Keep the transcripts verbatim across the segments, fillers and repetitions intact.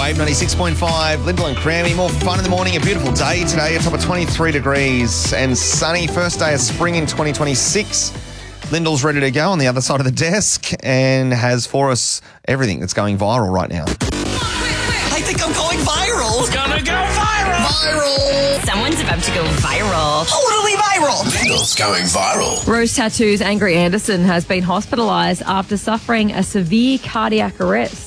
Wave ninety-six point five, Lyndall and Crammy. More fun in the morning. A beautiful day today. A top of twenty-three degrees and sunny. First day of spring in twenty twenty-six. Lyndall's ready to go on the other side of the desk and has for us everything that's going viral right now. I think I'm going viral. It's gonna go viral. Viral. Someone's about to go viral. Totally viral. Lyndall's going viral. Rose Tattoo's Angry Anderson has been hospitalised after suffering a severe cardiac arrest.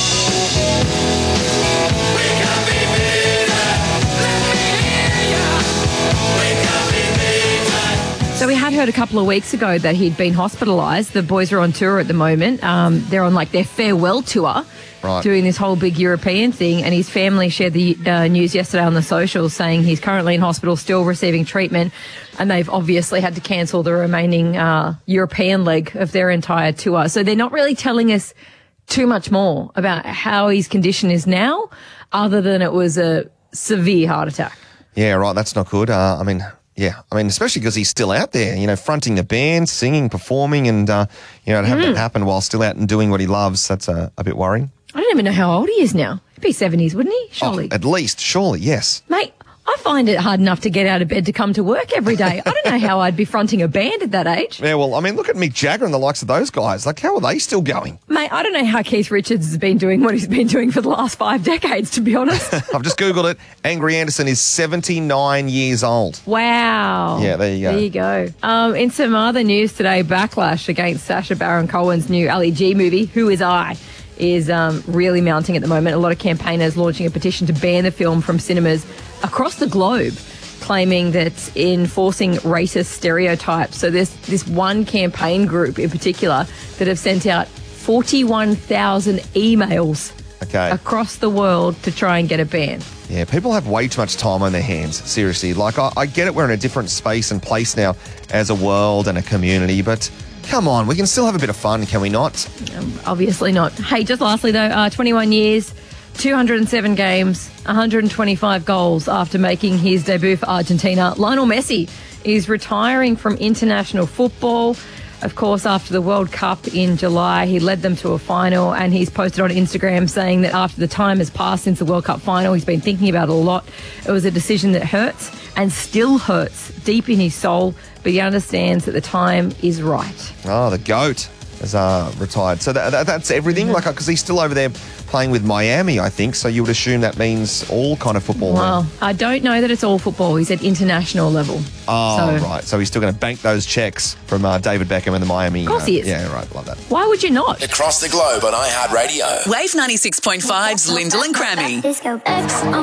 So we had heard a couple of weeks ago that he'd been hospitalised. The boys are on tour at the moment. Um, they're on like their farewell tour, Right. doing this whole big European thing. And his family shared the uh, news yesterday on the socials saying he's currently in hospital, still receiving treatment. And they've obviously had to cancel the remaining uh, European leg of their entire tour. So they're not really telling us too much more about how his condition is now, other than it was a severe heart attack. Yeah, right. That's not good. Uh, I mean... Yeah, I mean, especially because he's still out there, you know, fronting the band, singing, performing, and, uh, you know, to have Mm. that happen while still out and doing what he loves, that's uh, a bit worrying. I don't even know how old he is now. He'd be seventies, wouldn't he? Surely. Oh, at least, surely, yes. Mate, I find it hard enough to get out of bed to come to work every day. I don't know how I'd be fronting a band at that age. Yeah, well, I mean, look at Mick Jagger and the likes of those guys. Like, how are they still going? Mate, I don't know how Keith Richards has been doing what he's been doing for the last five decades, to be honest. I've just Googled it. Angry Anderson is seventy-nine years old. Wow. Yeah, there you go. There you go. Um, in some other news today, backlash against Sacha Baron Cohen's new Ali G movie, Who Is I?, is um, really mounting at the moment. A lot of campaigners launching a petition to ban the film from cinemas across the globe, claiming that it's enforcing racist stereotypes. So there's this one campaign group in particular that have sent out forty-one thousand emails Okay. across the world to try and get a ban. Yeah, people have way too much time on their hands, seriously. Like, I, I get it, we're in a different space and place now as a world and a community, but come on, we can still have a bit of fun, can we not? Um, obviously not. Hey, just lastly though, uh, twenty-one years, two hundred seven games, one hundred twenty-five goals after making his debut for Argentina. Lionel Messi is retiring from international football. Of course, after the World Cup in July, he led them to a final, and he's posted on Instagram saying that after the time has passed since the World Cup final, he's been thinking about it a lot. It was a decision that hurts and still hurts deep in his soul, but he understands that the time is right. Oh, the GOAT has uh, retired. So that, that, that's everything? Mm-hmm. Like, because he's still over there playing with Miami, I think, so you would assume that means all kind of football. Well, then. I don't know that it's all football. He's at international level. Oh, So- right. So he's still going to bank those checks from uh, David Beckham and the Miami. Of course uh, he is. Yeah, right. Love that. Why would you not? Across the globe on iHeartRadio. Wave ninety-six point five's Lyndall and Crammy. Disco X.